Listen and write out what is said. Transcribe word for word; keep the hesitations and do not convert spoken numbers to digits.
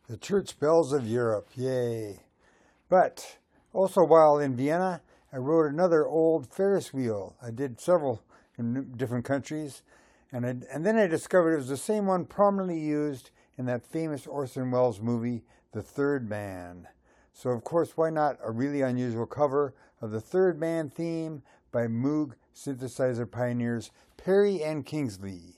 The church bells of Europe, yay. But also while in Vienna, I rode another old Ferris wheel. I did several in different countries. And, I, and then I discovered it was the same one prominently used in that famous Orson Welles movie, The Third Man. So of course, why not a really unusual cover of the Third Man theme by Moog synthesizer pioneers Perry and Kingsley.